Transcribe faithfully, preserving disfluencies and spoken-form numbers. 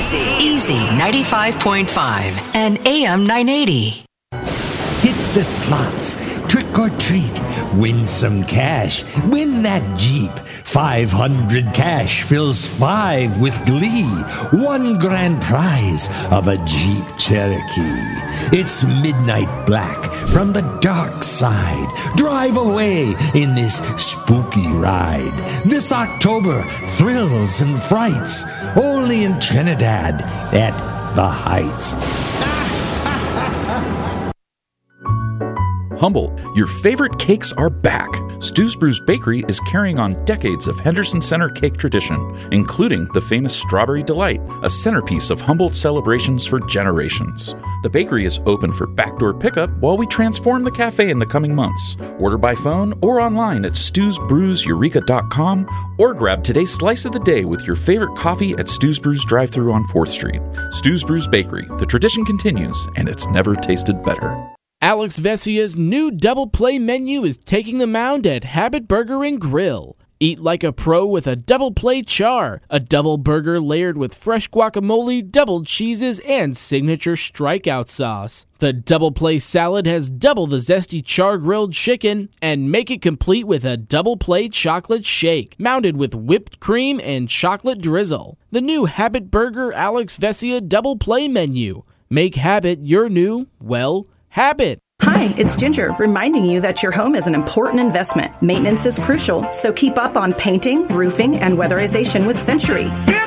Easy. Easy ninety-five point five and A M nine eighty. Hit the slots. Trick or treat. Win some cash. Win that Jeep. five hundred cash fills five with glee. One grand prize of a Jeep Cherokee. It's midnight black from the dark side. Drive away in this spooky ride. This October, thrills and frights. Only in Trinidad at the Heights. Humboldt, your favorite cakes are back. Stu's Brews Bakery is carrying on decades of Henderson Center cake tradition, including the famous Strawberry Delight, a centerpiece of Humboldt celebrations for generations. The bakery is open for backdoor pickup while we transform the cafe in the coming months. Order by phone or online at stews brews eureka dot com or grab today's slice of the day with your favorite coffee at Stu's Brews drive-thru on fourth street. Stu's Brews Bakery, the tradition continues, and it's never tasted better. Alex Vessia's new double play menu is taking the mound at Habit Burger and Grill. Eat like a pro with a double play char, a double burger layered with fresh guacamole, double cheeses, and signature strikeout sauce. The double play salad has double the zesty char grilled chicken, and make it complete with a double play chocolate shake, mounted with whipped cream and chocolate drizzle. The new Habit Burger Alex Vessia double play menu. Make Habit your new, well, habit. Hi, it's Ginger, reminding you that your home is an important investment. Maintenance is crucial, so keep up on painting, roofing, and weatherization with Century.